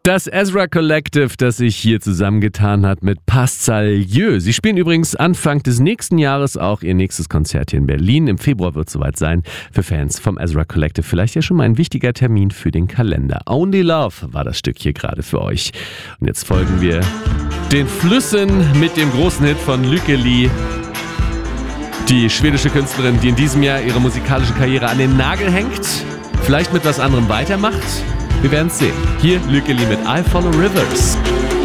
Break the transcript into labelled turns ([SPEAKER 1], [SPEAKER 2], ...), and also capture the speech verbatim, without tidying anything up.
[SPEAKER 1] Das Ezra Collective, das sich hier zusammengetan hat mit Pascal-Lieu. Sie spielen übrigens Anfang des nächsten Jahres auch ihr nächstes Konzert hier in Berlin. Im Februar wird es soweit sein. Für Fans vom Ezra Collective vielleicht ja schon mal ein wichtiger Termin für den Kalender. Only Love war das Stück hier gerade für euch. Und jetzt folgen wir den Flüssen mit dem großen Hit von Lykke-Li. Die schwedische Künstlerin, die in diesem Jahr ihre musikalische Karriere an den Nagel hängt. Vielleicht mit was anderem weitermacht. Wir werden es sehen. Hier Lykke-Li mit I Follow Rivers.